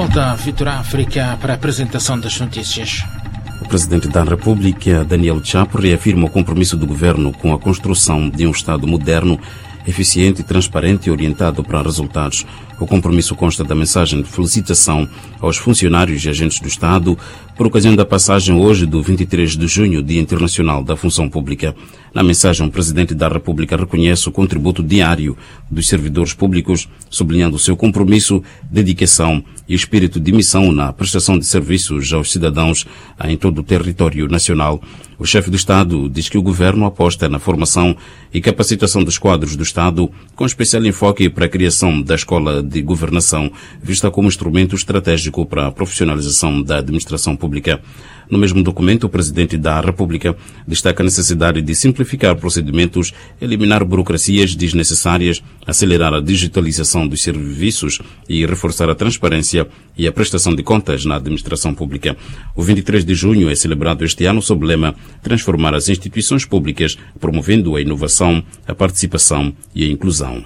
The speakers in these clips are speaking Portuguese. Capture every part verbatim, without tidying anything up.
volta a Vitor África para a apresentação das notícias. O Presidente da República, Daniel Chapo, reafirma o compromisso do Governo com a construção de um Estado moderno, eficiente, transparente e orientado para resultados. O compromisso consta da mensagem de felicitação aos funcionários e agentes do Estado por ocasião da passagem hoje do vinte e três de junho, Dia Internacional da Função Pública. Na mensagem, o Presidente da República reconhece o contributo diário dos servidores públicos, sublinhando o seu compromisso, dedicação e espírito de missão na prestação de serviços aos cidadãos em todo o território nacional. O chefe do Estado diz que o Governo aposta na formação e capacitação dos quadros do Estado, com especial enfoque para a criação da Escola de Governação, vista como instrumento estratégico para a profissionalização da administração pública. No mesmo documento, o Presidente da República destaca a necessidade de simplificar procedimentos, eliminar burocracias desnecessárias, acelerar a digitalização dos serviços e reforçar a transparência e a prestação de contas na administração pública. O vinte e três de junho é celebrado este ano sob o lema Transformar as instituições públicas, promovendo a inovação, a participação e a inclusão.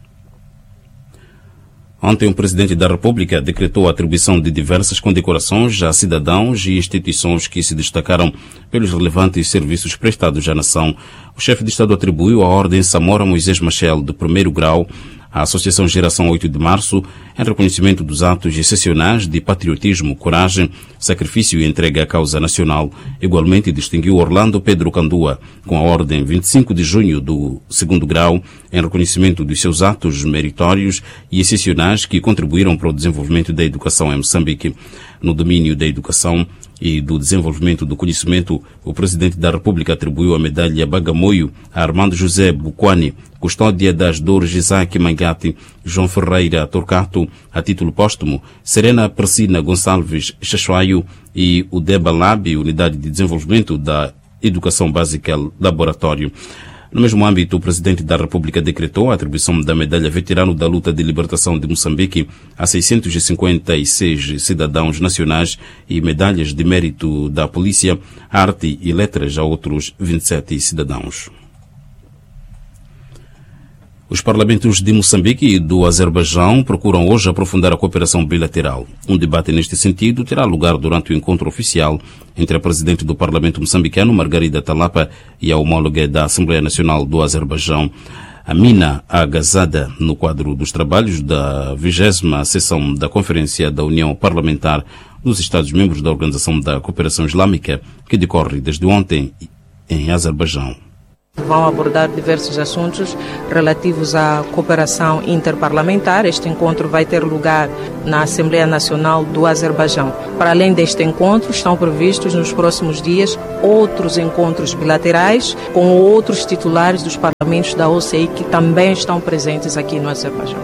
Ontem, o Presidente da República decretou a atribuição de diversas condecorações a cidadãos e instituições que se destacaram pelos relevantes serviços prestados à nação. O chefe de Estado atribuiu a Ordem Samora Moisés Machel, de primeiro grau, à Associação Geração oito de Março, em reconhecimento dos atos excepcionais de patriotismo, coragem, sacrifício e entrega à causa nacional. Igualmente distinguiu Orlando Pedro Candua, com a Ordem vinte e cinco de junho do segundo grau, em reconhecimento dos seus atos meritórios e excepcionais que contribuíram para o desenvolvimento da educação em Moçambique. No domínio da educação e do desenvolvimento do conhecimento, o Presidente da República atribuiu a medalha Bagamoio a Armando José Bukwani, custódia das dores Isaac Mangati, João Ferreira Torcato, a título póstumo, Serena Persina Gonçalves Chachoaio e o Deba Lab, Unidade de Desenvolvimento da Educação Básica Laboratório. No mesmo âmbito, o Presidente da República decretou a atribuição da medalha Veterano da Luta de Libertação de Moçambique a seiscentos e cinquenta e seis cidadãos nacionais e medalhas de mérito da Polícia, Arte e Letras a outros vinte e sete cidadãos. Os parlamentos de Moçambique e do Azerbaijão procuram hoje aprofundar a cooperação bilateral. Um debate neste sentido terá lugar durante o encontro oficial entre a Presidente do Parlamento moçambicano, Margarida Talapa, e a homóloga da Assembleia Nacional do Azerbaijão, Amina Agazada, no quadro dos trabalhos da vigésima sessão da Conferência da União Parlamentar dos Estados-membros da Organização da Cooperação Islâmica, que decorre desde ontem em Azerbaijão. Vão abordar diversos assuntos relativos à cooperação interparlamentar. Este encontro vai ter lugar na Assembleia Nacional do Azerbaijão. Para além deste encontro, estão previstos nos próximos dias outros encontros bilaterais com outros titulares dos parlamentos da O C I que também estão presentes aqui no Azerbaijão.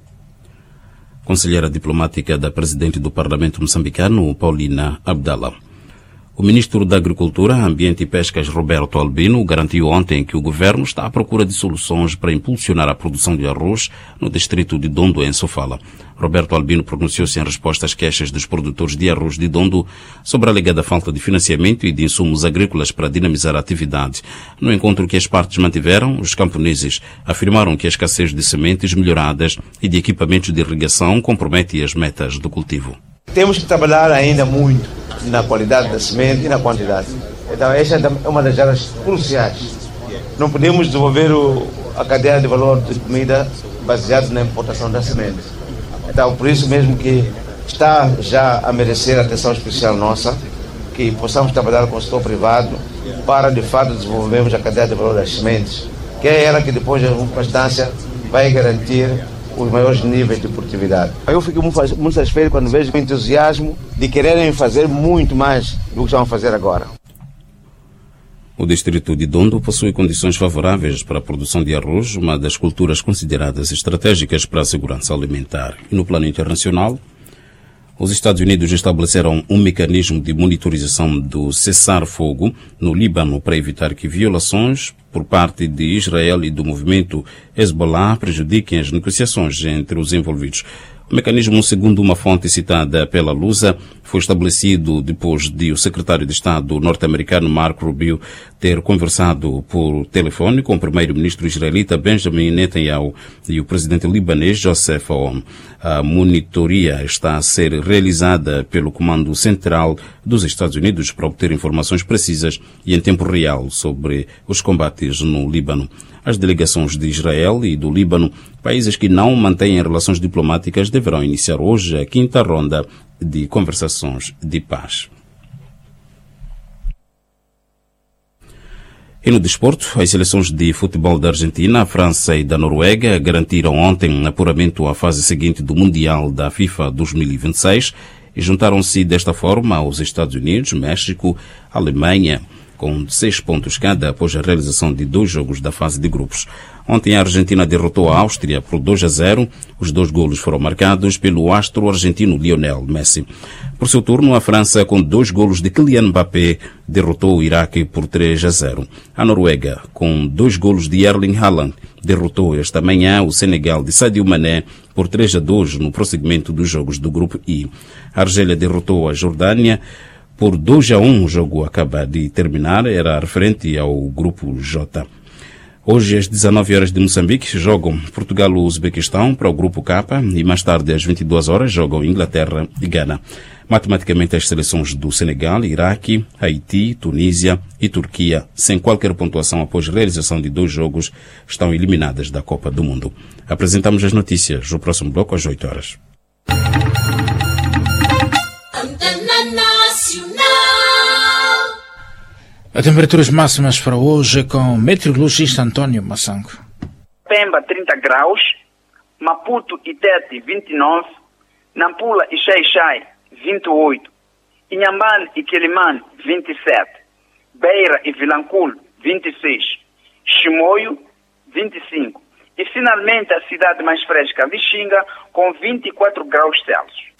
Conselheira diplomática da Presidente do Parlamento moçambicano, Paulina Abdallah. O Ministro da Agricultura, Ambiente e Pescas, Roberto Albino, garantiu ontem que o Governo está à procura de soluções para impulsionar a produção de arroz no distrito de Dondo, em Sofala. Roberto Albino pronunciou-se em resposta às queixas dos produtores de arroz de Dondo sobre a alegada falta de financiamento e de insumos agrícolas para dinamizar a atividade. No encontro que as partes mantiveram, os camponeses afirmaram que a escassez de sementes melhoradas e de equipamentos de irrigação compromete as metas do cultivo. Temos que trabalhar ainda muito na qualidade da semente e na quantidade. Então, esta é uma das áreas cruciais. Não podemos desenvolver o, a cadeia de valor de comida baseada na importação da semente. Então, por isso mesmo que está já a merecer atenção especial nossa, que possamos trabalhar com o setor privado para, de fato, desenvolvermos a cadeia de valor das sementes, que é ela que depois, em última instância, vai garantir os maiores níveis de produtividade. Eu fico muito, muito satisfeito quando vejo o entusiasmo de quererem fazer muito mais do que estão a fazer agora. O distrito de Dondo possui condições favoráveis para a produção de arroz, uma das culturas consideradas estratégicas para a segurança alimentar. E no plano internacional, os Estados Unidos estabeleceram um mecanismo de monitorização do cessar-fogo no Líbano para evitar que violações por parte de Israel e do movimento Hezbollah prejudiquem as negociações entre os envolvidos. O mecanismo, segundo uma fonte citada pela Lusa, foi estabelecido depois de o secretário de Estado norte-americano Marco Rubio ter conversado por telefone com o primeiro-ministro israelita Benjamin Netanyahu e o presidente libanês Joseph Aoun. A monitoria está a ser realizada pelo Comando Central dos Estados Unidos para obter informações precisas e em tempo real sobre os combates no Líbano. As delegações de Israel e do Líbano, países que não mantêm relações diplomáticas, deverão iniciar hoje a quinta ronda de conversações de paz. E no desporto, as seleções de futebol da Argentina, a França e da Noruega garantiram ontem apuramento à fase seguinte do Mundial da FIFA dois mil e vinte e seis e juntaram-se desta forma aos Estados Unidos, México, Alemanha, com seis pontos cada após a realização de dois jogos da fase de grupos. Ontem a Argentina derrotou a Áustria por dois a zero. Os dois golos foram marcados pelo astro argentino Lionel Messi. Por seu turno, a França, com dois golos de Kylian Mbappé, derrotou o Iraque por três a zero. A Noruega, com dois golos de Erling Haaland, derrotou esta manhã o Senegal de Sadio Mané por três a dois no prosseguimento dos jogos do Grupo I. A Argélia derrotou a Jordânia por dois a um. O jogo acaba de terminar, era referente ao Grupo J. Hoje, às dezenove horas de Moçambique, jogam Portugal e Uzbequistão para o Grupo K e mais tarde, às vinte e duas horas, jogam Inglaterra e Gana. Matematicamente, as seleções do Senegal, Iraque, Haiti, Tunísia e Turquia, sem qualquer pontuação após a realização de dois jogos, estão eliminadas da Copa do Mundo. Apresentamos as notícias no próximo bloco às oito horas. As temperaturas máximas para hoje com o meteorologista António Massango. Pemba, trinta graus. Maputo e Tete, vinte e nove. Nampula e Xai-Xai, vinte e oito. Inhambane e Quelimane, vinte e sete. Beira e Vilanculo, vinte e seis. Chimoio, vinte e cinco. E finalmente a cidade mais fresca, Lixinga, com vinte e quatro graus Celsius.